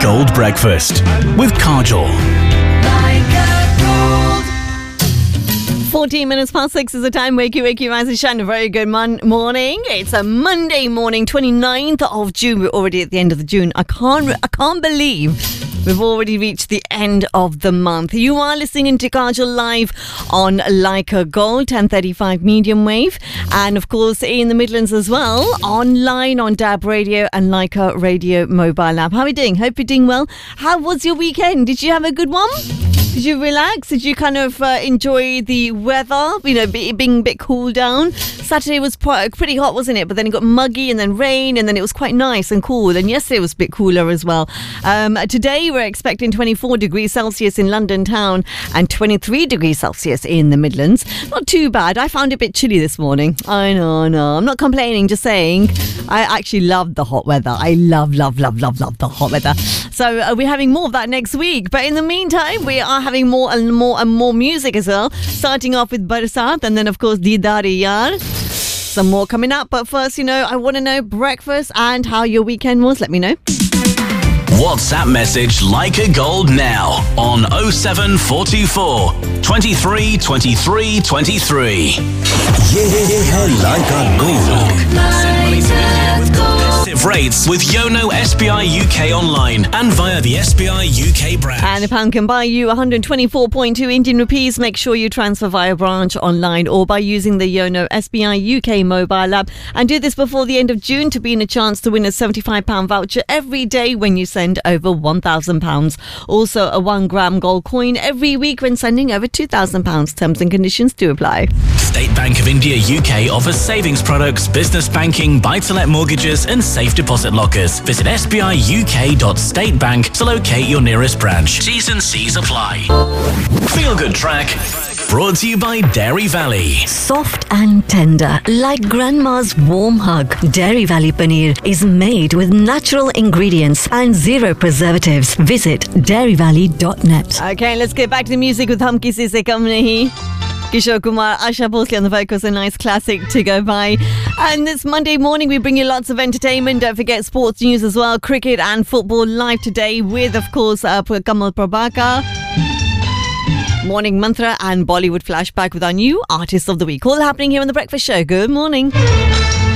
Gold Breakfast with Kajol. 14 minutes past 6 is the time. Wakey, rise and shine. A very good morning. It's a Monday morning, 29th of June. We're already at the end of the June. I can't believe we've already reached the end of the month. You are listening to Kajol live on Leica Gold, 1035 medium wave. And of course, in the Midlands as well, online on DAB Radio and Leica Radio mobile app. How are you doing? Hope you're doing well. How was your weekend? Did you have a good one? Did you relax? Did you kind of enjoy the weather, being a bit cool down? Saturday was pretty hot, wasn't it? But then it got muggy and then rain and then it was quite nice and cool. And yesterday was a bit cooler as well. Today we're expecting 24 degrees Celsius in London town and 23 degrees Celsius in the Midlands. Not too bad. I found it a bit chilly this morning. I know. I'm not complaining, just saying. I actually love the hot weather. I love the hot weather. So we're having more of that next week. But in the meantime, we are having more and more music as well. Starting off with Barsat and then, of course, Deedar-e Yaar. Some more coming up. But first, I want to know breakfast and how your weekend was. Let me know. WhatsApp message Leica Gold now on 07424 23 23 23. Yeah, Leica Gold. Send money to India with competitive rates with Yono SBI UK online and via the SBI UK branch. And the pound can buy you 124.2 Indian rupees. Make sure you transfer via branch online or by using the Yono SBI UK mobile app. And do this before the end of June to be in a chance to win a £75 voucher every day when you send over £1,000. Also a 1 gram gold coin every week when sending over £2,000. Terms and conditions do apply. State Bank of India UK offers savings products, business banking, buy-to-let mortgages and safe deposit lockers. Visit sbiuk.statebank to locate your nearest branch. T's and C's apply. Feel Good Track brought to you by Dairy Valley. Soft and tender, like grandma's warm hug. Dairy Valley Paneer is made with natural ingredients and zero preservatives. Visit dairyvalley.net. Okay, let's get back to the music with Hum Kisi Se Kam Nahi. Kishore Kumar, Asha Bhosle on the vocals, a nice classic to go by. And this Monday morning, we bring you lots of entertainment. Don't forget sports news as well, cricket and football live today with, of course, Kamal Prabhakar. Morning Mantra and Bollywood flashback with our new Artist of the Week. All happening here on The Breakfast Show. Good morning.